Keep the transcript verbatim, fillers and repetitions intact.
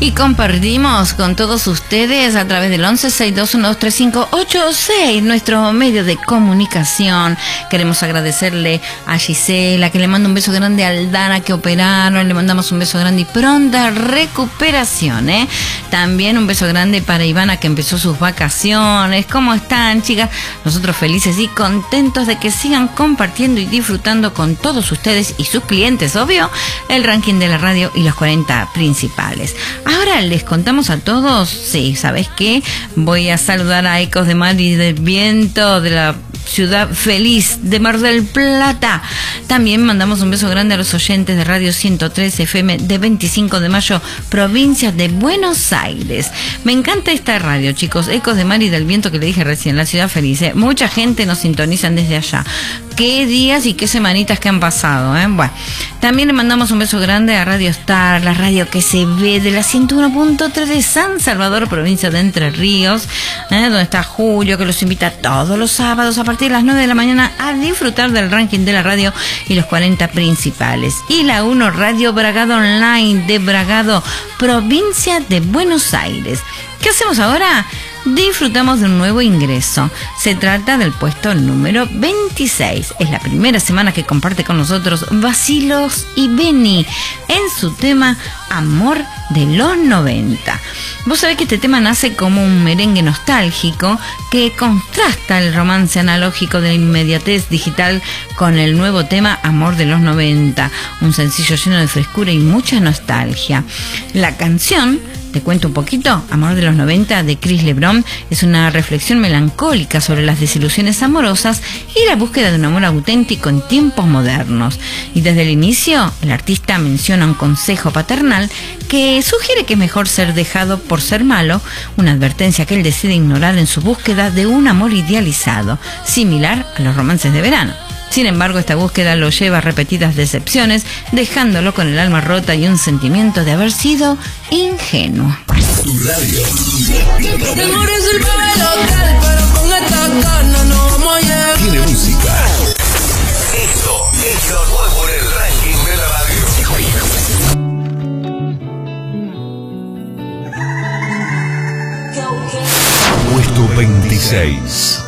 Y compartimos con todos ustedes a través del once seis dos uno dos tres cinco ocho seis, nuestro medio de comunicación. Queremos agradecerle a Gisela, que le manda un beso grande a Aldana, que operaron, le mandamos un beso grande y pronta recuperación, ¿eh? También un beso grande para Ivana, que empezó sus vacaciones. ¿Cómo están, chicas? Nosotros felices y contentos de que sigan compartiendo y disfrutando con todos ustedes y sus clientes, obvio, el ranking de la radio y los cuarenta principales. Ahora les contamos a todos, sí, ¿sabes qué? Voy a saludar a Ecos de Mar y del Viento de la ciudad feliz de Mar del Plata. También mandamos un beso grande a los oyentes de Radio ciento tres F M de veinticinco de mayo, provincia de Buenos Aires. Me encanta esta radio, chicos, Ecos de Mar y del Viento, que le dije recién, la ciudad feliz, ¿eh? Mucha gente nos sintonizan desde allá. Qué días y qué semanitas que han pasado, ¿eh? Bueno, también le mandamos un beso grande a Radio Star, la radio que se ve de la ciento uno punto tres de San Salvador, provincia de Entre Ríos, ¿eh? Donde está Julio, que los invita todos los sábados a partir de las nueve de la mañana a disfrutar del ranking de la radio y los cuarenta principales. Y la uno Radio Bragado Online de Bragado, provincia de Buenos Aires. ¿Qué hacemos ahora? Disfrutamos de un nuevo ingreso. Se trata del puesto número veintiséis. Es la primera semana que comparte con nosotros Basilos y Beni en su tema Amor de los noventa. Vos sabés que este tema nace como un merengue nostálgico que contrasta el romance analógico de la inmediatez digital con el nuevo tema Amor de los noventa, un sencillo lleno de frescura y mucha nostalgia. La canción, te cuento un poquito, Amor de los noventa de Chris Lebrón, es una reflexión melancólica sobre las desilusiones amorosas y la búsqueda de un amor auténtico en tiempos modernos. Y desde el inicio, el artista menciona un consejo paternal que sugiere que es mejor ser dejado por ser malo, una advertencia que él decide ignorar en su búsqueda de un amor idealizado, similar a los romances de verano. Sin embargo, esta búsqueda lo lleva a repetidas decepciones, dejándolo con el alma rota y un sentimiento de haber sido ingenuo. Tu radio. Tiene música. Esto es lo nuevo en el ranking de la radio. Puesto veintiséis.